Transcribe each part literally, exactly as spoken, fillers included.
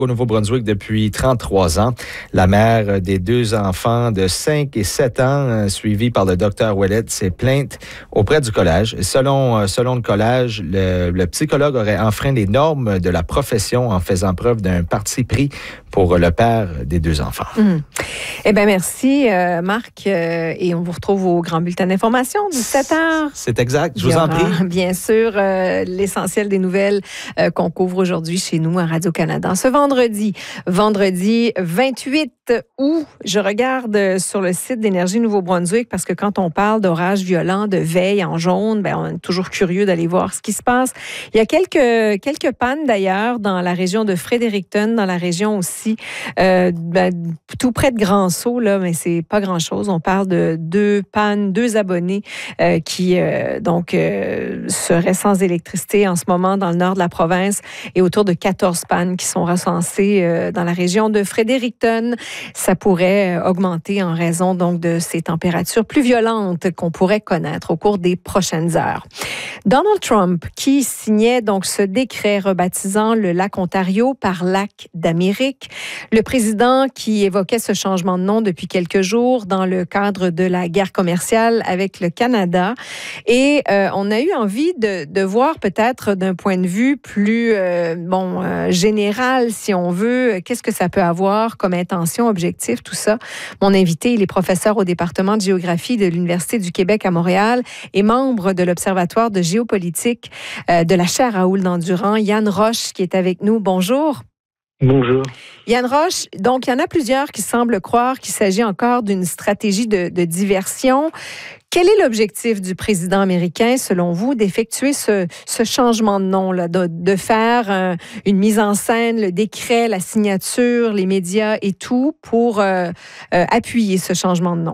Au Nouveau-Brunswick depuis trente-trois ans. La mère des deux enfants de cinq et sept ans, suivie par le docteur Ouellet, s'est plainte auprès du collège. Selon, selon le collège, le, le psychologue aurait enfreint les normes de la profession en faisant preuve d'un parti pris pour le père des deux enfants. Mmh. Eh bien, merci, euh, Marc. Euh, et on vous retrouve au Grand Bulletin d'information, dix-sept heures. C'est exact. Je vous en prie. Bien sûr, euh, l'essentiel des nouvelles euh, qu'on couvre aujourd'hui chez nous à Radio-Canada. Ce vendredi, vendredi vingt-huit août, je regarde sur le site d'Énergie Nouveau-Brunswick parce que quand on parle d'orages violents, de veille en jaune, ben, on est toujours curieux d'aller voir ce qui se passe. Il y a quelques, quelques pannes d'ailleurs dans la région de Fredericton, dans la région aussi, euh, ben, tout près de Grand-Sault, là, mais c'est pas grand-chose. On parle de deux pannes, deux abonnés euh, qui euh, donc euh, seraient sans électricité en ce moment dans le nord de la province et autour de quatorze pannes qui sont recensées euh, dans la région de Fredericton. Ça pourrait augmenter en raison donc de ces températures plus violentes qu'on pourrait connaître au cours des prochaines heures. Donald Trump, qui signait donc ce décret rebaptisant le lac Ontario par lac d'Amérique, le président qui évoquait ce changement de nom depuis quelques jours dans le cadre de la guerre commerciale avec le Canada. Et euh, on a eu envie de, de voir peut-être d'un point de vue plus euh, bon euh, général, si on veut, qu'est-ce que ça peut avoir comme intention, objectif, tout ça. Mon invité, il est professeur au département de géographie de l'Université du Québec à Montréal et membre de l'Observatoire de géopolitique euh, de la chaire Raoul Dandurand, Yann Roche, qui est avec nous. Bonjour. Bonjour. Yann Roche, donc il y en a plusieurs qui semblent croire qu'il s'agit encore d'une stratégie de, de diversion. Quel est l'objectif du président américain, selon vous, d'effectuer ce, ce changement de nom, là, de, de faire un, une mise en scène, le décret, la signature, les médias et tout pour euh, euh, appuyer ce changement de nom?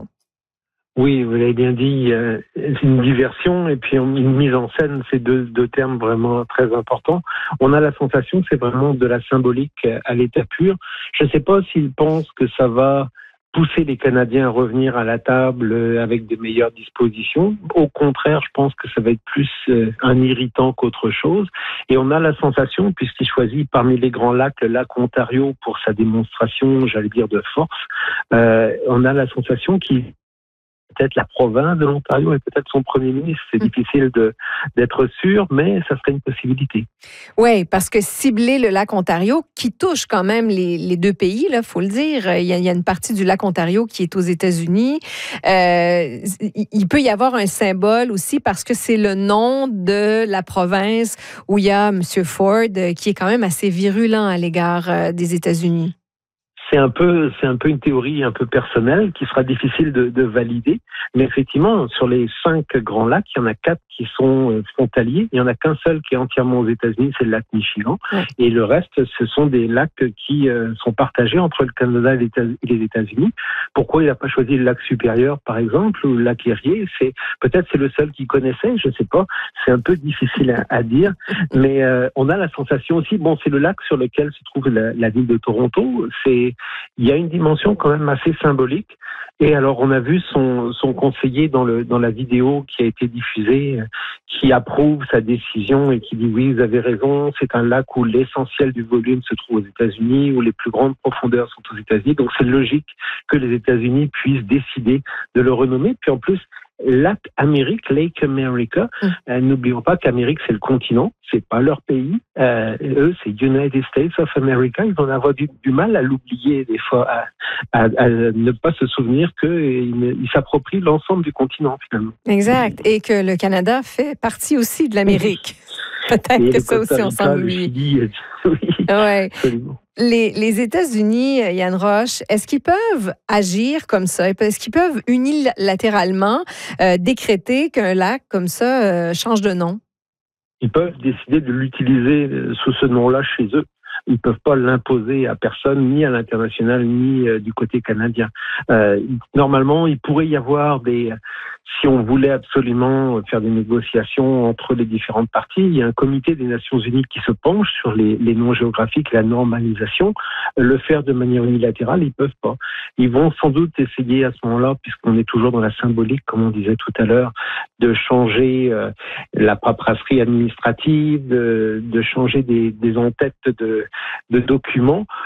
Oui, vous l'avez bien dit, euh, c'est une diversion et puis une mise en scène, c'est deux, deux termes vraiment très importants. On a la sensation que c'est vraiment de la symbolique à l'état pur. Je ne sais pas s'il pense que ça va pousser les Canadiens à revenir à la table avec de meilleures dispositions. Au contraire, je pense que ça va être plus un irritant qu'autre chose. Et on a la sensation, puisqu'il choisit parmi les grands lacs le lac Ontario pour sa démonstration, j'allais dire, de force, euh, on a la sensation qu'il peut-être la province de l'Ontario et peut-être son premier ministre. C'est mmh. difficile de, d'être sûr, mais ça serait une possibilité. Oui, parce que cibler le lac Ontario, qui touche quand même les, les deux pays, il faut le dire, il y, a, il y a une partie du lac Ontario qui est aux États-Unis. Euh, il peut y avoir un symbole aussi parce que c'est le nom de la province où il y a M. Ford qui est quand même assez virulent à l'égard des États-Unis. C'est un peu, c'est un peu une théorie un peu personnelle qui sera difficile de, de valider. Mais effectivement, sur les cinq grands lacs, il y en a quatre qui sont frontaliers. Il y en a qu'un seul qui est entièrement aux États-Unis, c'est le lac Michigan. Ouais. Et le reste, ce sont des lacs qui euh, sont partagés entre le Canada et les États-Unis. Pourquoi il n'a pas choisi le lac Supérieur, par exemple, ou le lac Erie? C'est peut-être c'est le seul qu'il connaissait, je ne sais pas. C'est un peu difficile à, à dire. Mais euh, on a la sensation aussi. Bon, c'est le lac sur lequel se trouve la, la ville de Toronto. C'est Il y a une dimension quand même assez symbolique. Et alors, on a vu son, son conseiller dans, le, dans la vidéo qui a été diffusée, qui approuve sa décision et qui dit « Oui, vous avez raison, c'est un lac où l'essentiel du volume se trouve aux États-Unis, où les plus grandes profondeurs sont aux États-Unis. Donc, c'est logique que les États-Unis puissent décider de le renommer. Puis en plus, Lac Amérique, Lake America, mmh. euh, n'oublions pas qu'Amérique, c'est le continent, c'est pas leur pays. Euh, eux, c'est United States of America. Ils vont avoir du, du mal à l'oublier des fois, à, à, à ne pas se souvenir qu'ils ils s'approprient l'ensemble du continent, finalement. Exact. Et que le Canada fait partie aussi de l'Amérique. Peut-être et que ça aussi, on s'en oublie. Oui, ouais. Absolument. Les, les États-Unis, Yann Roche, est-ce qu'ils peuvent agir comme ça? Est-ce qu'ils peuvent unilatéralement euh, décréter qu'un lac comme ça euh, change de nom? Ils peuvent décider de l'utiliser sous ce nom-là chez eux. Ils ne peuvent pas l'imposer à personne, ni à l'international, ni euh, du côté canadien. Euh, normalement, il pourrait y avoir des... Si on voulait absolument faire des négociations entre les différentes parties, il y a un comité des Nations Unies qui se penche sur les, les noms géographiques, la normalisation. Le faire de manière unilatérale, ils peuvent pas. Ils vont sans doute essayer à ce moment-là, puisqu'on est toujours dans la symbolique, comme on disait tout à l'heure, de changer euh, la paperasserie administrative, de, de changer des, des entêtes de, de documents